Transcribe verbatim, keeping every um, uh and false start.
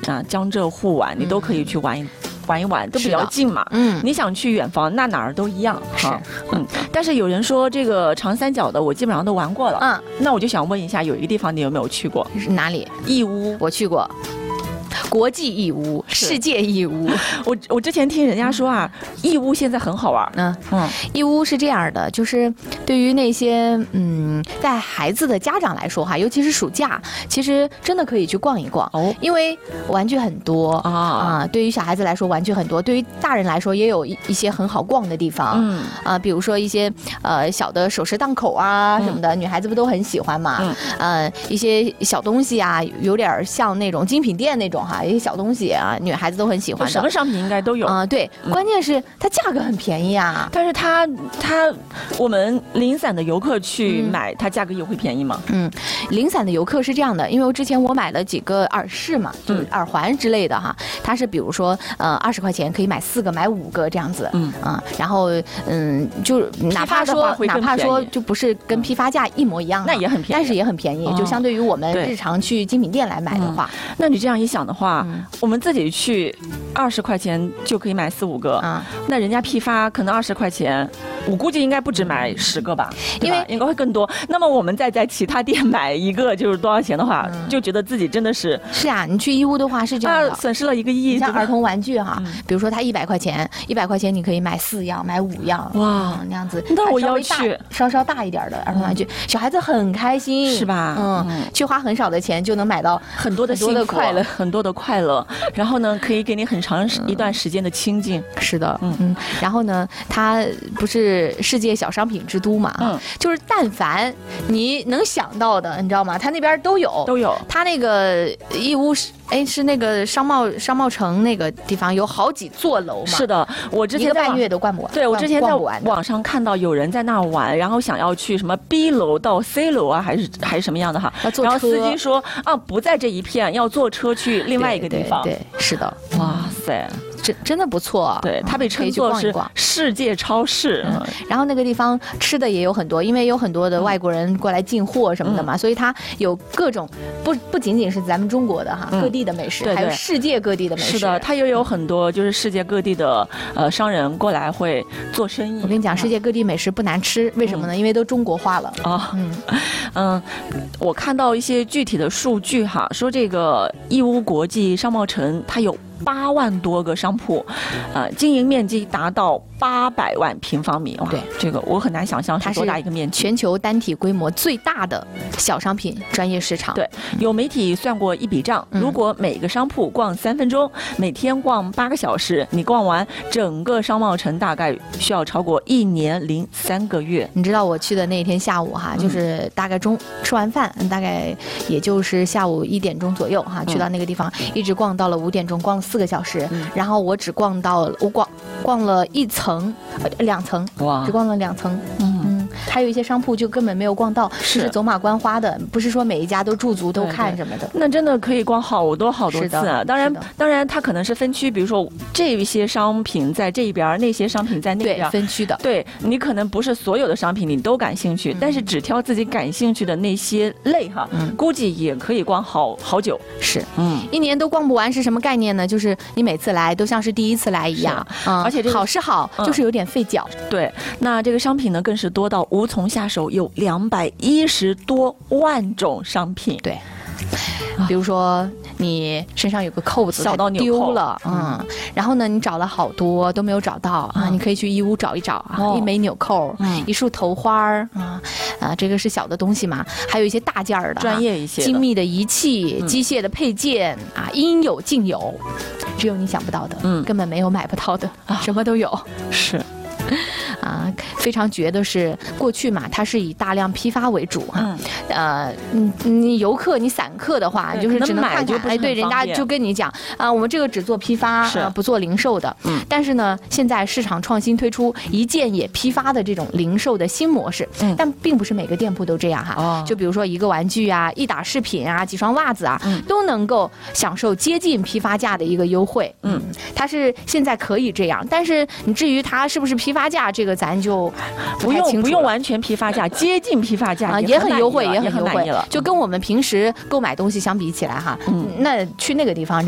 啊，江浙沪玩你都可以去玩一。玩一玩都比较近嘛，嗯，你想去远方，那哪儿都一样， 是， 嗯。但是有人说这个长三角的，我基本上都玩过了，嗯，那我就想问一下，有一个地方你有没有去过？ 是哪里？ 义乌， 我去过。国际义乌，世界义乌。 我我之前听人家说啊，义乌现在很好玩。 嗯嗯，义乌是这样的，就是对于那些嗯带孩子的家长来说哈，尤其是暑假，其实真的可以去逛一逛哦，因为玩具很多啊啊。对于小孩子来说，玩具很多；对于大人来说，也有一一些很好逛的地方。嗯啊，比如说一些呃小的首饰档口啊什么的，女孩子不都很喜欢嘛？嗯呃，一些小东西啊，有点像那种精品店那种哈。一些小东西啊，女孩子都很喜欢的， 什么商品应该都有啊、呃。对，关键是它价格很便宜啊。 但是它它我们零散的游客去买，嗯、它价格也会便宜吗？ 嗯，零散的游客是这样的，因为之前我买了几个耳饰嘛，就是耳环之类的哈，它是比如说呃二十块钱可以买四个、买五个这样子，嗯啊，然后嗯就哪怕说哪怕说就不是跟批发价一模一样， 那也很便宜， 但是也很便宜，哦、就相对于我们日常去精品店来买的话， 嗯、那你这样一想的话。嗯、我们自己去二十块钱就可以买四五个，啊、那人家批发可能二十块钱，我估计应该不止买十个吧，因为应该会更多。那么我们再在其他店买一个就是多少钱的话，嗯、就觉得自己真的是是啊，你去义乌的话是这样的， 啊、损失了一个亿。 像儿童玩具哈，嗯、比如说它一百块钱，一百块钱你可以买四样，买五样，哇，嗯、那样子。 那我要去稍稍大一点的儿童玩具，嗯、小孩子很开心， 是吧？ 嗯，嗯去花很少的钱就能买到很多的幸福、 很多的快乐， 很多的快乐。然后呢，可以给你很长一段时间的清静。 是的，嗯嗯。然后呢，它不是世界小商品之都嘛？嗯，就是但凡你能想到的，你知道吗？它那边都有， 都有。 它那个义乌是。哎，是那个商贸商贸城那个地方有好几座楼嘛？ 是的，我之前一个半月都逛不完。 对，我之前在网上看到有人在那玩，然后想要去什么 B 楼到 C 楼啊，还是还是什么样的哈？ 要坐车。 然后司机说啊，不在这一片，要坐车去另外一个地方。 对，对对是的。 哇塞！ 真真的不错， 对，它被称作是世界超市。 嗯，然后那个地方吃的也有很多，因为有很多的外国人过来进货什么的嘛，嗯、所以它有各种不不仅仅是咱们中国的哈，嗯、各地的美食， 对对还有世界各地的美食。 是的，它又有很多就是世界各地的呃商人过来会做生意。 我跟你讲，世界各地美食不难吃，为什么呢？嗯、因为都中国化了啊。嗯嗯，我看到一些具体的数据哈，说这个义乌国际商贸城它有八万多个商铺，呃，经营面积达到八百万平方米。哇，对，这个我很难想象是多大一个面积。 全球单体规模最大的小商品专业市场。 对，有媒体算过一笔账，如果每个商铺逛三分钟，每天逛八个小时，你逛完整个商贸城大概需要超过一年零三个月。 你知道我去的那天下午哈，就是大概中吃完饭，大概也就是下午一点钟左右哈，去到那个地方，一直逛到了五点钟，逛了四个小时，嗯、然后我只逛到我逛逛了一层，呃，两层，哇，只逛了两层，嗯嗯，还有一些商铺就根本没有逛到，是走马观花的，不是说每一家都驻足都看什么的。 那真的可以逛好多好多次啊！当然，当然它可能是分区，比如说这一些商品在这一边，那些商品在那边， 对，分区的。 对，你可能不是所有的商品你都感兴趣，嗯、但是只挑自己感兴趣的那些类哈，嗯、估计也可以逛好好久。 是，嗯，一年都逛不完是什么概念呢？就是你每次来都像是第一次来一样，嗯，而且、这个、好是好，嗯、就是有点费脚。 对，那这个商品呢更是多到无从下手，有两百一十多万种商品。 对。比如说你身上有个扣子丢了，嗯，然后呢你找了好多都没有找到、嗯、啊，你可以去义乌找一找啊，哦、一枚纽扣，嗯、一束头花啊，啊，这个是小的东西嘛，还有一些大件儿的、 专业一些、 精密的仪器、嗯、机械的配件啊，应有尽有，只有你想不到的，嗯，根本没有买不到的，啊、什么都有， 是。 啊，非常绝的是，过去嘛，它是以大量批发为主哈，嗯、呃，你你游客你散客的话，就是只能看看，哎，对，人家就跟你讲啊，我们这个只做批发，啊、不做零售的。嗯，但是呢，现在市场创新推出一件也批发的这种零售的新模式，嗯，但并不是每个店铺都这样哈。哦，就比如说一个玩具啊，一打饰品啊，几双袜子啊，嗯、都能够享受接近批发价的一个优惠。嗯，它是现在可以这样，但是你至于它是不是批发价，这个咱就不用不用完全批发价，接近批发价啊，也很优惠，也很优惠了，就跟我们平时购买东西相比起来哈，嗯，那去那个地方。